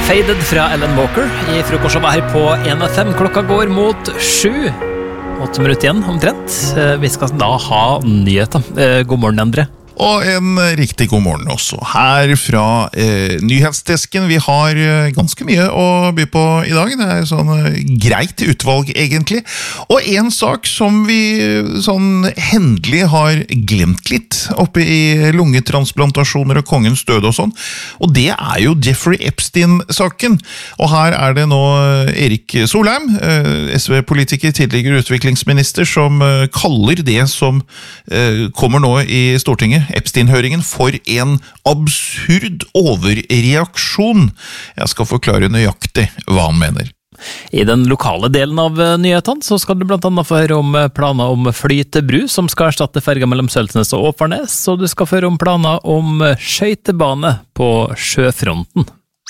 Faded fra Ellen Walker I frokostshowet her på 1FM. Klokka går mot 7. 8 minutter igjen omtrent. Vi skal da ha nyheter. God morgen, Endre. Og en riktig god morgen også. Her fra nyhetsdesken. Vi har ganske mye å by på I dag. Det sånn greit utvalg egentlig. Og en sak som vi sånn hendelig har glemt litt oppe I lungetransplantasjoner og kongens død og sånn. Og det jo Jeffrey Epstein-saken. Og her det nå Erik Solheim, SV-politiker, tidligere utviklingsminister, som kaller det som kommer nå I Stortinget Epstein-høringen for en absurd overreaksjon. Jeg skal forklare nøyaktig hva han mener. I den lokale delen av nyhetene så skal du blant annet få høre om planer om flytebru som skal erstatte ferga mellom Søltnes og Åfarnes, og du skal få høre om planer om skøytebane på sjøfronten.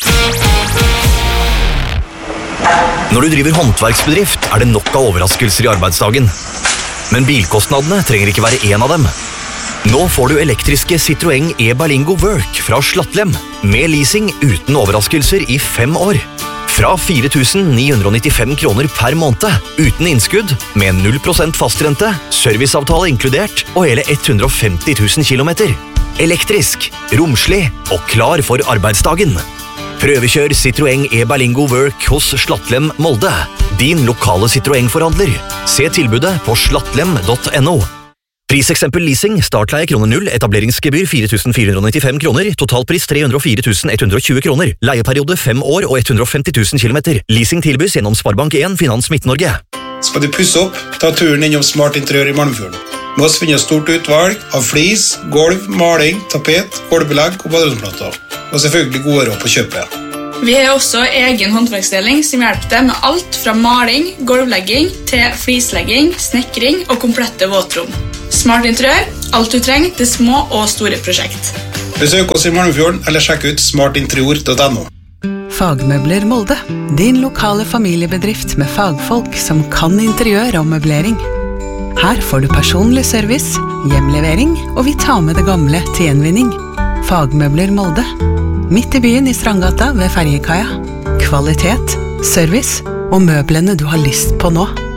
Når du driver håndverksbedrift det nok av overraskelser I arbeidsdagen. Men bilkostnadene trenger ikke være en av dem. Nå får du elektriske Citroën e-Berlingo Work fra Slattlem, med leasing uten overraskelser I 5 år. Fra 4.995 kroner per måned, uten innskudd, med 0% fastrente, serviceavtale inkludert, og hele 150 000 kilometer. Elektrisk, romslig og klar for arbeidsdagen. Prøvekjør Citroën e-Berlingo Work hos Slattlem Molde, din lokale Citroën-forhandler. Se tilbudet på slattlem.no. Priseksempel leasing, startleie kroner 0, etableringsgebyr 4.495 kroner, totalpris 304.120 kroner, leieperiode 5 år og 150 000 kilometer. Leasing tilbys gjennom Sparbank 1 Finans Midt-Norge. Skal du pusse opp, ta turen innom Smart Interiør I Malmfjorden. Med oss finner stort utvalg av flis, gulv, maling, tapet, gulvbelegg og baderomsplater. Og selvfølgelig gode råd på kjøpet. Vi har også egen håndverksdeling som hjelper deg med alt fra maling, gulvlegging til flislegging, snekring og komplette våtrom. Smart Interiør, alt du trenger til små og store prosjekt. Besøk oss I Malmfjorden eller sjekk ut smartinterior.no. Fagmøbler Molde, din lokale familiebedrift med fagfolk som kan interiør og møblering. Her får du personlig service, hjemlevering, og vi tar med det gamle til gjenvinning. Fagmøbler Molde, midt I byen I Strandgata ved Ferjekaia. Kvalitet, service og møblene du har lyst på nå.